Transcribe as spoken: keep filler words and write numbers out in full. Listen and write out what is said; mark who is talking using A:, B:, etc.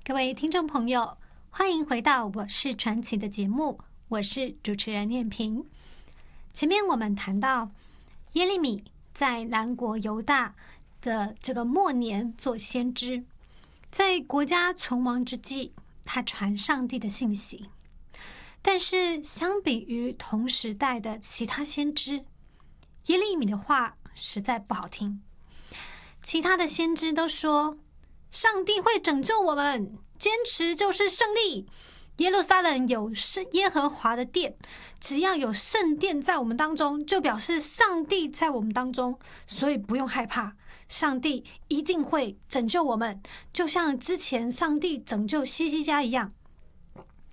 A: 各位听众朋友，欢迎回到我是传奇的节目，我是主持人念萍。前面我们谈到耶利米在南国犹大的这个末年做先知，在国家存亡之际，他传上帝的信息。但是相比于同时代的其他先知，耶利米的话实在不好听。其他的先知都说上帝会拯救我们，坚持就是胜利。耶路撒冷有耶和华的殿，只要有圣殿在我们当中，就表示上帝在我们当中，所以不用害怕，上帝一定会拯救我们，就像之前上帝拯救希西家一样。